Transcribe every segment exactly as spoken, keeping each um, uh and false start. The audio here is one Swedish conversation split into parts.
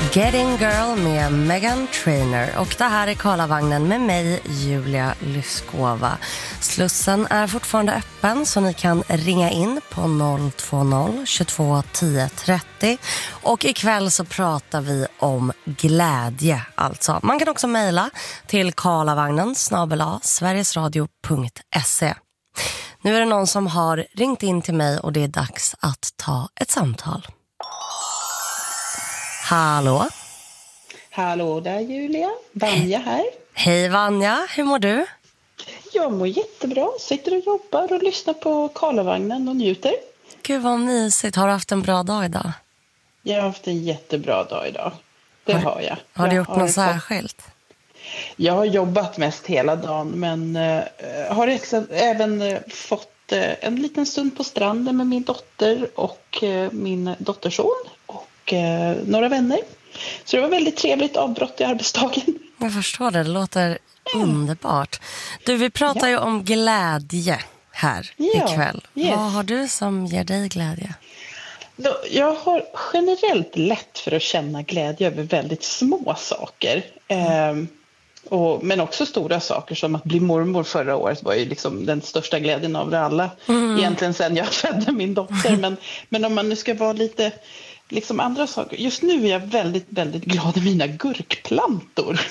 Getting Girl med Meghan Trainor. Och det här är Karlavagnen med mig, Julia Lyskova. Slussen är fortfarande öppen så ni kan ringa in på noll två noll tjugotvå tio trettio. Och ikväll så pratar vi om glädje alltså. Man kan också mejla till karlavagnen snabel-a sverigesradio punkt se. Nu är det någon som har ringt in till mig och det är dags att ta ett samtal. Hallå? Hallå där Julia, Vanja här. Hej Vanja, hur mår du? Jag mår jättebra, sitter och jobbar och lyssnar på Karlavagnen och njuter. Gud vad mysigt, har du haft en bra dag idag? Jag har haft en jättebra dag idag, det har, har jag. Har du jag gjort har något fått... särskilt? Jag har jobbat mest hela dagen men äh, har ex- även äh, fått äh, en liten stund på stranden med min dotter och äh, min dotterson och äh, några vänner. Så det var väldigt trevligt avbrott i arbetsdagen. Jag förstår det, det låter mm. underbart. Du, vi pratar ja. ju om glädje här ja. ikväll. Yes. Vad har du som ger dig glädje? Jag har generellt lätt för att känna glädje över väldigt små saker. Mm. Eh, och, men också stora saker som att bli mormor förra året var ju liksom den största glädjen av det alla. Mm. Egentligen sen jag födde min dotter. men, men om man nu ska vara lite... liksom andra saker. Just nu är jag väldigt, väldigt glad i mina gurkplantor.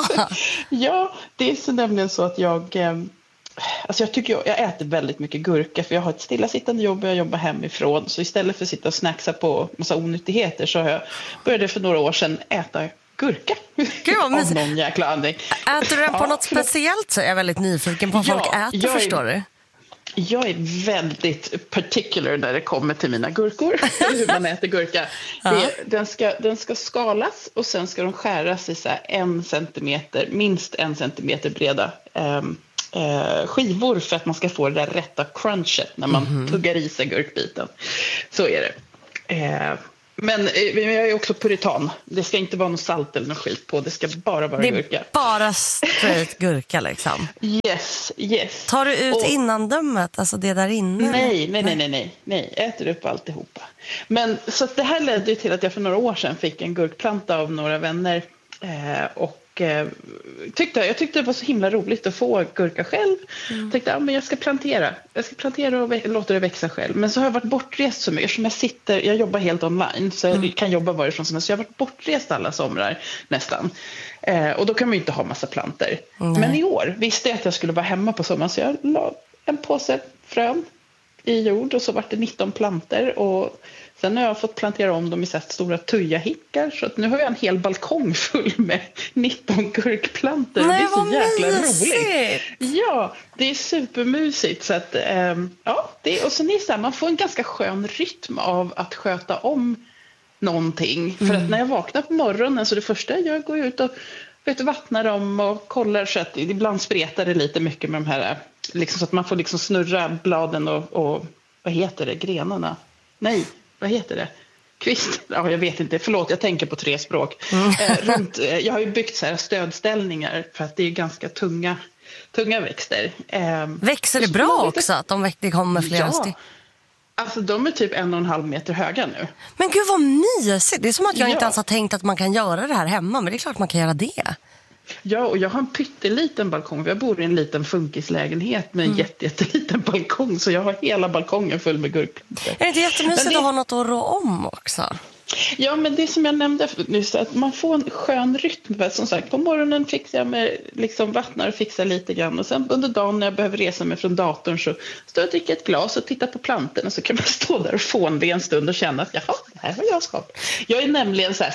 Ja, det är så nämligen så att jag... Eh, alltså jag tycker jag, jag äter väldigt mycket gurka för jag har ett stillasittande jobb och jag jobbar hemifrån. Så istället för att sitta och snacksa på massa onyttigheter så har jag började för några år sedan äta gurka. Gud, av någon jäkla anledning. Äter du den på ja, något speciellt så är jag väldigt nyfiken på vad ja, folk äter, jag förstår är... du? Jag är väldigt particular när det kommer till mina gurkor. Hur man äter gurka. Ja. Det, den, ska, den ska skalas och sen ska de skäras i så här en centimeter, minst en centimeter breda eh, eh, skivor för att man ska få det där rätta crunchet när man mm-hmm. tuggar i sig gurkbiten. Så är det. Eh, men, men jag är också puritan. Det ska inte vara något salt eller något skit på. Det ska bara vara gurka. Det är bara straight gurka liksom. Yes, yes. Tar du ut och, innandömet, alltså det där inne? Nej, nej, nej, nej, nej, nej. Äter upp alltihopa. Men så att det här ledde till att jag för några år sedan fick en gurkplanta av några vänner. Eh, och eh, tyckte, jag tyckte det var så himla roligt att få gurka själv. Mm. Tänkte, ja, men jag ska plantera. Jag ska plantera och vä- låta det växa själv. Men så har jag varit bortrest så mycket. Som jag sitter, jag jobbar helt online. Så jag mm. kan jobba varifrån som helst. Så jag har varit bortrest alla somrar nästan. Eh, och då kan man ju inte ha massa planter. Mm. Men i år visste jag att jag skulle vara hemma på sommaren. Så jag la en påse frön i jord. Och så var det nitton planter. Och sen har jag fått plantera om dem i så här stora tujahickar. Så att nu har jag en hel balkong full med nitton gurkplantor. Nej, det är så jäkla mysigt. roligt. Ja, det är supermysigt. Så att, ähm, ja, det, och sen är det så här, man får en ganska skön rytm av att sköta om någonting. För Mm. att när jag vaknar på morgonen så det första jag gör går ut och vet, vattnar dem och kollar så att ibland spretar det lite mycket med de här. Liksom, så att man får liksom snurra bladen och, och vad heter det, grenarna? Nej. Vad heter det? Kvist? Ja, jag vet inte. Förlåt, jag tänker på tre språk. Mm. Eh, runt, eh, jag har ju byggt så här stödställningar för att det är ganska tunga, tunga växter. Eh, Växer det bra också att de det kommer flera ja. stycken? Alltså de är typ en och en halv meter höga nu. Men gud vad mysigt. Det är som att jag ja. inte ens har tänkt att man kan göra det här hemma. Men det är klart man kan göra det. Ja, och jag har en pytteliten balkong. Jag bor i en liten funkislägenhet med en mm. jätte, jätteliten balkong. Så jag har hela balkongen full med gurkplantor. Är det inte jättemysigt det... att ha något att rå om också? Ja, men det som jag nämnde nyss, att man får en skön rytm. Som sagt, på morgonen fixar jag med liksom vattnar och fixar lite grann. Och sen under dagen när jag behöver resa mig från datorn så står jag och dricker ett glas och tittar på plantorna. Så kan man stå där och få en en stund och känna att jaha, det här har jag skapat. Jag är nämligen så här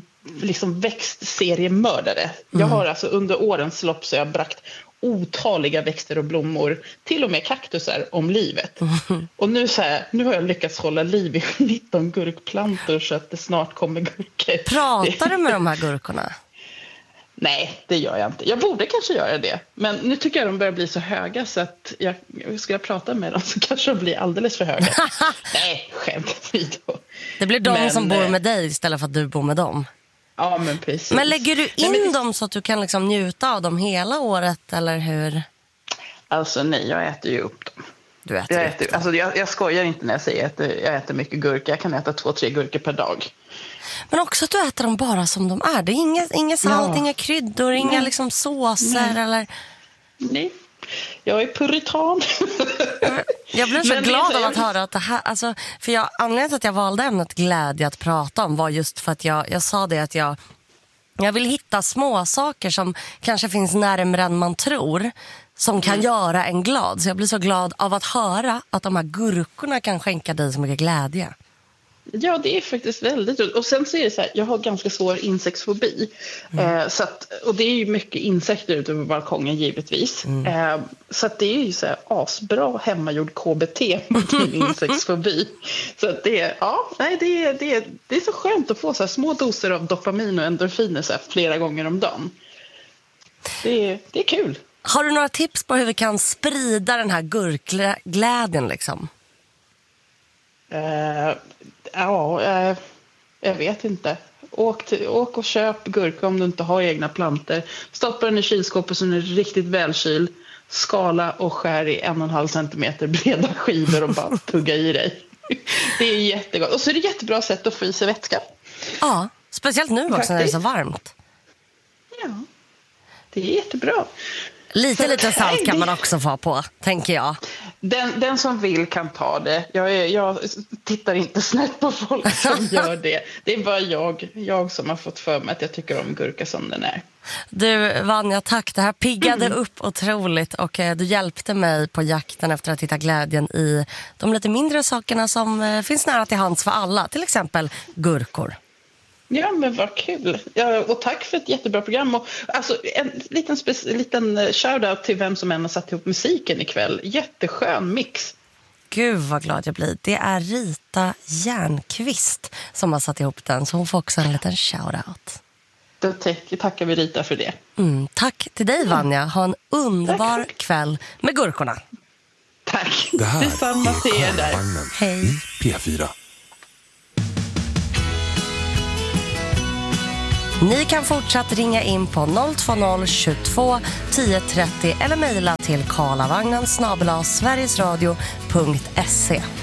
liksom växtseriemördare. Jag har alltså under årens lopp så jag har bragt otaliga växter och blommor, till och med kaktusar om livet. Mm. Och nu så här, nu har jag lyckats hålla liv i nitton gurkplantor så att det snart kommer gurkor. Pratar du med de här gurkorna? Nej, det gör jag inte. Jag borde kanske göra det. Men nu tycker jag de börjar bli så höga så att jag, ska jag prata med dem så kanske de blir alldeles för höga. Nej, skämt då. Det blir de men, som bor med dig istället för att du bor med dem. Ja, men precis. Men lägger du in nej, men... dem så att du kan liksom njuta av dem hela året, eller hur? Alltså nej, jag äter ju upp dem. Du äter jag, upp äter, dem. Alltså, jag, jag skojar inte när jag säger att jag äter mycket gurka. Jag kan äta två, tre gurkor per dag. Men också att du äter dem bara som de är. Det är inga, inga salt, Ja. inga kryddor, inga Nej. liksom såser Nej. eller... Nej, jag är puritan. Jag blev så Men det är glad så- av att höra att det här... Alltså, för jag, anledningen till att jag valde ämnet glädje att prata om var just för att jag, jag sa det att jag... Jag vill hitta små saker som kanske finns närmare än man tror, som kan Mm. göra en glad. Så jag blir så glad av att höra att de här gurkorna kan skänka dig så mycket glädje. Ja, det är faktiskt väldigt roligt. Och sen så är det så här, jag har ganska svår insektsfobi. Mm. Eh, så att, och det är ju mycket insekter ute på balkongen givetvis. Mm. Eh, så att det är ju så här asbra hemmagjord K B T mot min insektsfobi. Så att det är, ja, nej, det är, det är, det är så skönt att få så här små doser av dopamin och endorfiner så här flera gånger om dagen. Det är, det är kul. Har du några tips på hur vi kan sprida den här gurkglädjen liksom? Eh, ja, eh, jag vet inte. Åk, till, åk och köp gurka om du inte har egna planter. Stoppa den i kylskåpet så den är riktigt välkyld. Skala och skär i en och en halv centimeter breda skivor och bara tugga i dig. Det är jättegott. Och så är det ett jättebra sätt att få i sig vätska. Ja, speciellt nu också Faktiskt. när det är så varmt. Ja, det är jättebra. Lite, Så- lite salt Nej, kan det- man också få på, tänker jag. Den, den som vill kan ta det. Jag, är, jag tittar inte snett på folk som gör det. Det är bara jag, jag som har fått för mig att jag tycker om gurka som den är. Du, Vanja, tack. Det här piggade mm. upp otroligt och eh, du hjälpte mig på jakten efter att hitta glädjen i de lite mindre sakerna som eh, finns nära till hands för alla. Till exempel gurkor. Ja, men vad kul. Ja, och tack för ett jättebra program. Och, alltså, en liten, spec- liten shoutout till vem som än har satt ihop musiken ikväll. Jätteskön mix. Gud vad glad jag blir. Det är Rita Järnqvist som har satt ihop den. Så hon får också en liten shoutout. Då tack, tackar vi Rita för det. Mm, tack till dig, Vanja. Ha en underbar tack. kväll med gurkorna. Tack. Det här Detsamma till er är där. Karlavagnen Hej. i P fyra. Ni kan fortsatt ringa in på noll två noll tjugotvå tio trettio eller mejla till karlavagnen snabel-a sverigesradio punkt se.